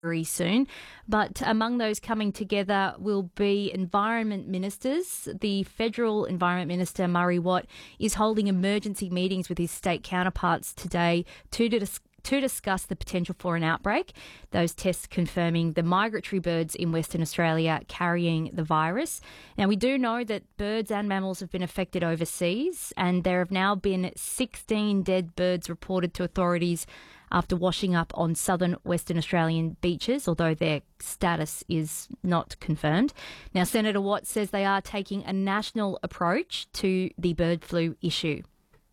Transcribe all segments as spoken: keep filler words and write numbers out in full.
very soon. But among those coming together will be environment ministers. The federal environment minister, Murray Watt, is holding emergency meetings with his state counterparts today to dis- to discuss the potential for an outbreak. Those tests confirming the migratory birds in Western Australia carrying the virus. Now, we do know that birds and mammals have been affected overseas, and there have now been sixteen dead birds reported to authorities after washing up on southern Western Australian beaches, although their status is not confirmed. Now, Senator Watt says they are taking a national approach to the bird flu issue.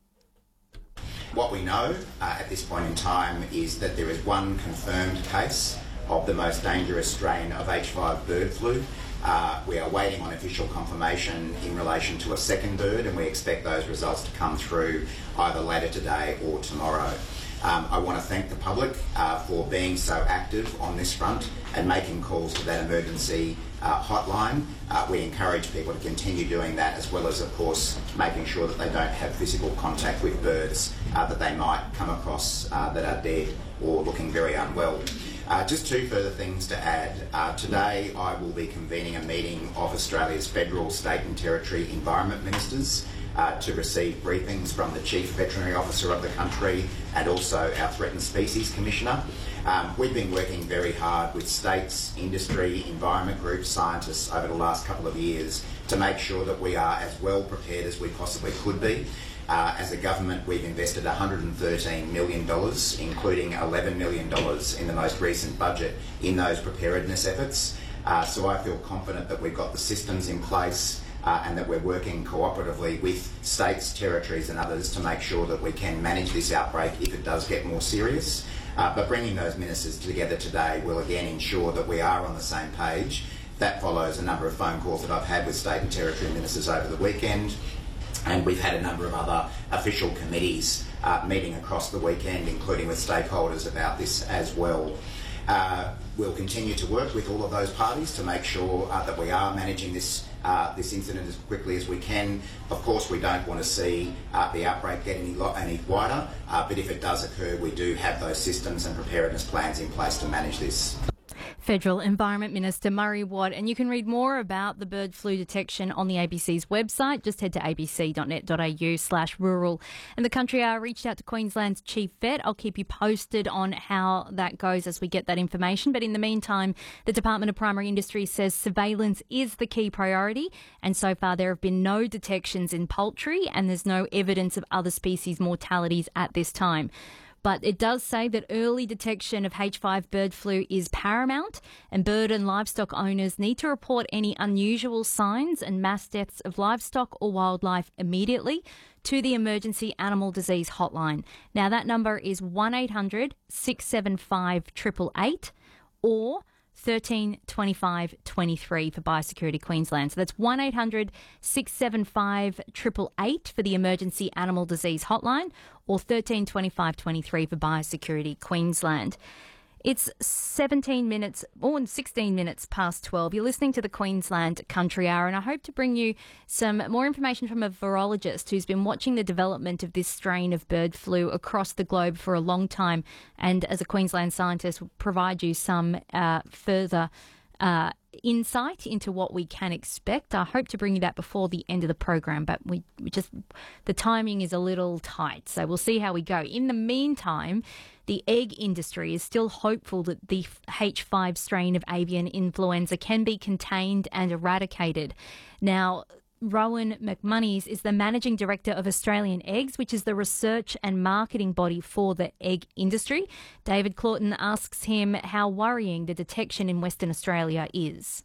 What we know uh, at this point in time is that there is one confirmed case of the most dangerous strain of H five bird flu. Uh, we are waiting on official confirmation in relation to a second bird, and we expect those results to come through either later today or tomorrow. Um, I want to thank the public uh, for being so active on this front and making calls to that emergency uh, hotline. Uh, we encourage people to continue doing that, as well as, of course, making sure that they don't have physical contact with birds uh, that they might come across uh, that are dead or looking very unwell. Uh, just two further things to add. Uh, today I will be convening a meeting of Australia's federal, state and territory environment ministers Uh, to receive briefings from the Chief Veterinary Officer of the country and also our Threatened Species Commissioner. Um, we've been working very hard with states, industry, environment groups, scientists over the last couple of years to make sure that we are as well prepared as we possibly could be. Uh, as a government, we've invested one hundred thirteen million dollars, including eleven million dollars in the most recent budget, in those preparedness efforts. Uh, so I feel confident that we've got the systems in place Uh, and that we're working cooperatively with states, territories and others to make sure that we can manage this outbreak if it does get more serious. Uh, but bringing those ministers together today will again ensure that we are on the same page. That follows a number of phone calls that I've had with state and territory ministers over the weekend, and we've had a number of other official committees uh, meeting across the weekend, including with stakeholders about this as well. Uh, we'll continue to work with all of those parties to make sure uh, that we are managing this uh, this incident as quickly as we can. Of course, we don't want to see uh, the outbreak get any, lo- any wider, uh, but if it does occur, we do have those systems and preparedness plans in place to manage this. Federal Environment Minister Murray Watt, and you can read more about the bird flu detection on the A B C's website. Just head to abc.net.au slash rural. And the Country Hour reached out to Queensland's Chief Vet. I'll keep you posted on how that goes as we get that information. But in the meantime, the Department of Primary Industry says surveillance is the key priority. And so far there have been no detections in poultry and there's no evidence of other species mortalities at this time. But it does say that early detection of H five bird flu is paramount, and bird and livestock owners need to report any unusual signs and mass deaths of livestock or wildlife immediately to the Emergency Animal Disease Hotline. Now, that number is one eight hundred six seven five eight eight eight or thirteen twenty-five twenty-three for Biosecurity Queensland. So that's one eight hundred six seven five eight eight eight for the Emergency Animal Disease Hotline or thirteen twenty-five twenty-three for Biosecurity Queensland. It's seventeen minutes, or sixteen minutes past twelve. You're listening to the Queensland Country Hour, and I hope to bring you some more information from a virologist who's been watching the development of this strain of bird flu across the globe for a long time, and as a Queensland scientist, will provide you some uh, further uh, insight into what we can expect. I hope to bring you that before the end of the program, but we, we just the timing is a little tight, so we'll see how we go. In the meantime, the egg industry is still hopeful that the H five strain of avian influenza can be contained and eradicated. Now, Rowan McMonnies is the Managing Director of Australian Eggs, which is the research and marketing body for the egg industry. David Claughton asks him how worrying the detection in Western Australia is.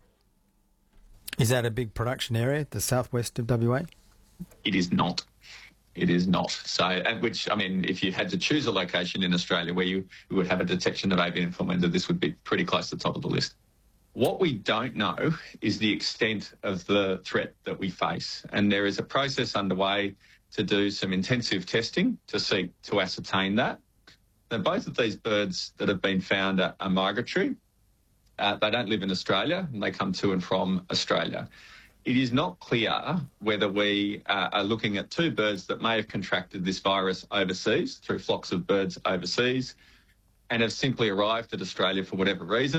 Is that a big production area, the southwest of W A? It is not. It is not. So, at which, I mean, if you had to choose a location in Australia where you, you would have a detection of avian influenza, this would be pretty close to the top of the list. What we don't know is the extent of the threat that we face. And there is a process underway to do some intensive testing to seek to ascertain that. Now, both of these birds that have been found are, are migratory. Uh, they don't live in Australia and they come to and from Australia. It is not clear whether we uh, are looking at two birds that may have contracted this virus overseas through flocks of birds overseas and have simply arrived at Australia for whatever reason.